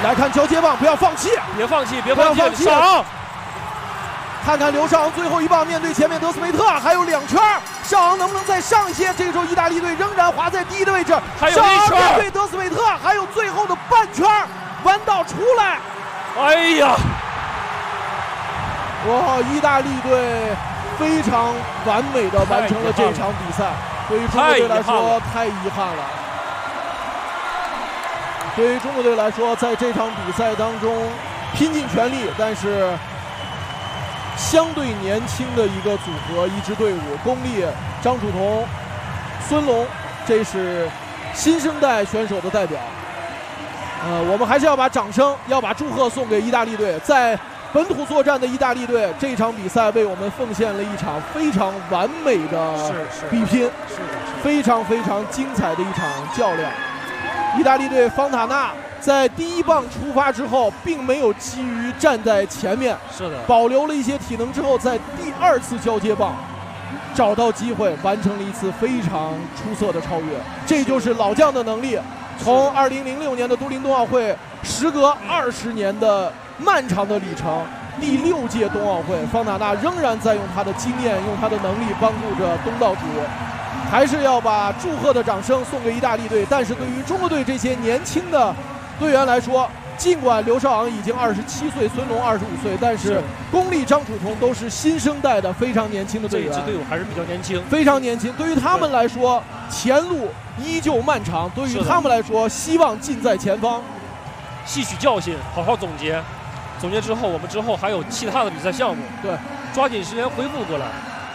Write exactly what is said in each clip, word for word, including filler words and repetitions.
来看交接棒，不要放弃， 别放弃，别放弃， 上昂。看看刘少昂最后一棒，面对前面德斯梅特，还有两圈，少昂能不能再上一些？这个时候意大利队仍然滑在第一的位置， 还有一圈， 面对德斯梅特，还有最后的半圈，弯道出来。 哎呀， 哇！意大利队非常完美的完成了这场比赛，对于中国队来说太遗憾了。对于中国队来说，在这场比赛当中拼尽全力，但是相对年轻的一个组合，一支队伍，巩俐、张楚彤、孙龙，这是新生代选手的代表。呃，我们还是要把掌声，要把祝贺送给意大利队，在本土作战的意大利队，这场比赛为我们奉献了一场非常完美的比拼， 是的， 非常非常精彩的一场较量。意大利队方塔纳在第一棒出发之后，并没有急于站在前面， 是的， 保留了一些体能之后，在第二次交接棒找到机会，完成了一次非常出色的超越。这就是老将的能力。从二零零六年的都灵冬奥会，时隔二十年的漫长的里程，第六届冬奥会，方塔纳仍然在用他的经验、用他的能力帮助着东道主。还是要把祝贺的掌声送给意大利队，但是对于中国队这些年轻的队员来说，尽管刘少昂已经二十七岁，孙龙二十五岁，但是巩俐、张楚彤都是新生代的非常年轻的队员。 这支队伍还是比较年轻， 非常年轻。对于他们来说，前路依旧漫长；对于他们来说，希望近在前方。 吸取教训，好好总结，总结之后，我们之后还有其他的比赛项目， 对， 抓紧时间恢复过来。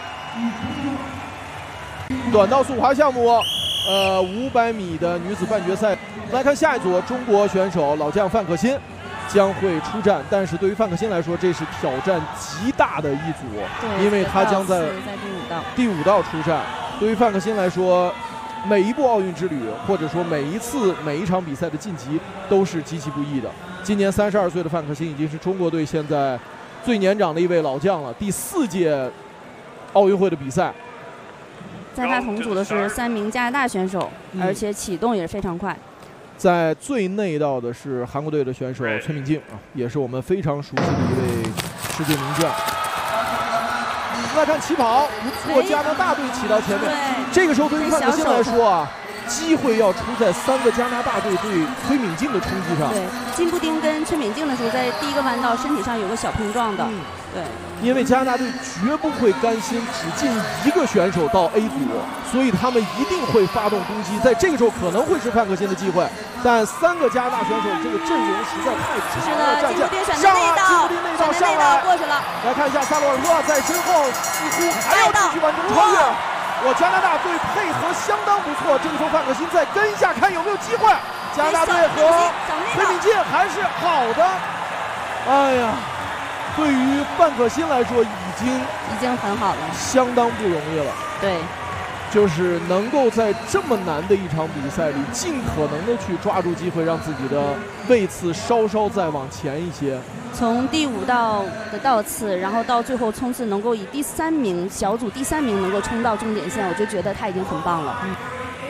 短道速滑项目，呃，五百米的女子半决赛。来看下一组，中国选手老将范可新将会出战，但是对于范可新来说，这是挑战极大的一组，因为他将在第五道第五道出战。对于范可新来说，每一部奥运之旅，或者说每一次每一场比赛的晋级，都是极其不易的。今年三十二岁的范可新已经是中国队现在最年长的一位老将了。第四届奥运会的比赛。 在他同组的是三名加拿大选手， 嗯、 而且启动也是非常快。 在最内道的是韩国队的选手崔敏静啊，也是我们非常熟悉的一位世界名将。来看起跑，不错，加拿大队起到前面。这个时候对于范可新来说啊，机会要出在三个加拿大队对崔敏静的冲击上。 对，金布丁跟崔敏静的时候，在第一个弯道身体上有个小碰撞的。嗯、对。 因为加拿大队绝不会甘心只进一个选手到 A 组，所以他们一定会发动攻击。在这个时候可能会是范可新的机会，但三个加拿大选手这个阵容实在太强了。战线上来，金布丁内道上来， 过去了。 来看一下萨洛尔特在身后，似乎还要继续完成超越。我加拿大队配合相当不错，这个时候范可新再跟一下，看有没有机会。加拿大队和崔敏静还是好的。哎呀。对于范可新来说，已经已经很好了， 相当不容易了。 对， 就是能够在这么难的一场比赛里，尽可能的去抓住机会，让自己的位次稍稍再往前一些。 从第五道的道次，然后到最后冲刺，能够以第三名小组第三名能够冲到终点线，我就觉得他已经很棒了。嗯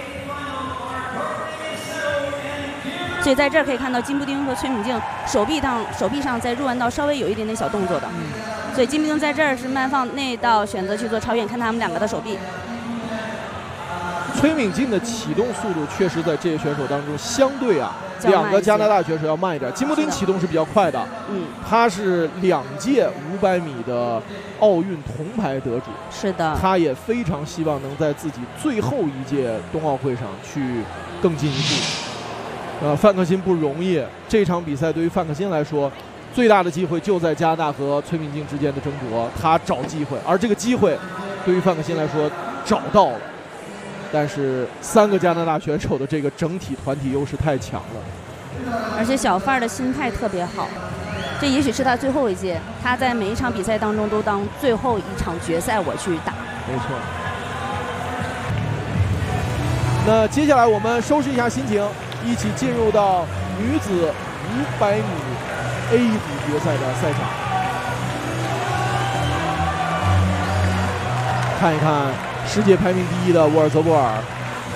所以在这儿可以看到金布丁和崔敏静手臂上手臂上在入弯道稍微有一点点小动作的，嗯、所以金布丁在这儿是慢放内道选择去做超越，看他们两个的手臂。 崔敏静的启动速度确实在这些选手当中相对啊，两个加拿大选手要慢一点。金布丁启动是比较快的， 嗯， 他是两届五百米的奥运铜牌得主， 是的， 他也非常希望能在自己最后一届冬奥会上去更进一步。呃，范可新不容易，这场比赛对于范可新来说，最大的机会就在加拿大和崔敏静之间的争夺，他找机会，而这个机会对于范可新来说找到了，但是三个加拿大选手的这个整体团体优势太强了， 而且小范儿的心态特别好，这也许是他最后一届，他在每一场比赛当中都当最后一场决赛我去打， 没错。那接下来我们收拾一下心情，一起进入到女子五百米 A 组决赛的赛场，看一看世界排名第一的沃尔泽波尔